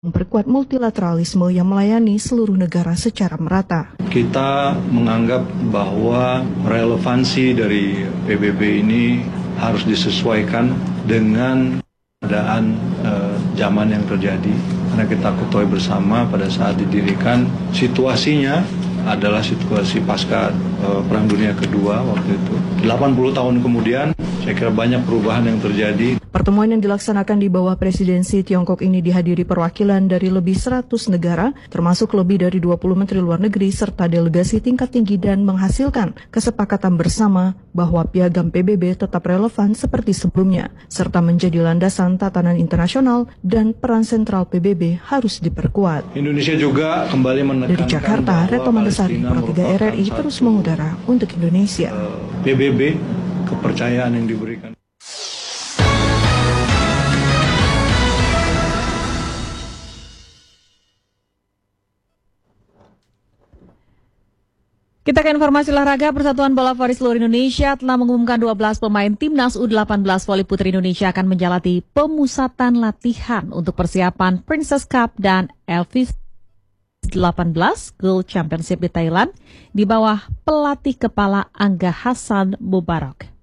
memperkuat multilateralisme yang melayani seluruh negara secara merata. Kita menganggap bahwa relevansi dari PBB ini harus disesuaikan dengan keadaan zaman yang terjadi. Karena kita ketahui bersama pada saat didirikan, situasinya adalah situasi pasca Perang Dunia Kedua waktu itu. 80 tahun kemudian, saya kira banyak perubahan yang terjadi. Pertemuan yang dilaksanakan di bawah presidensi Tiongkok ini dihadiri perwakilan dari lebih 100 negara, termasuk lebih dari 20 menteri luar negeri serta delegasi tingkat tinggi dan menghasilkan kesepakatan bersama bahwa piagam PBB tetap relevan seperti sebelumnya, serta menjadi landasan tatanan internasional dan peran sentral PBB harus diperkuat. Indonesia juga kembali menekankan dari Jakarta, Retno Mandasari, Pro 3 RRI terus mengudara untuk Indonesia. PBB, kepercayaan yang diberikan. Kita ke informasi olahraga. Persatuan Bola Voli seluruh Indonesia telah mengumumkan 12 pemain timnas U18 voli putri Indonesia akan menjalani pemusatan latihan untuk persiapan Princess Cup dan Elvis 18 Girl Championship di Thailand di bawah pelatih kepala Angga Hassan Mubarak.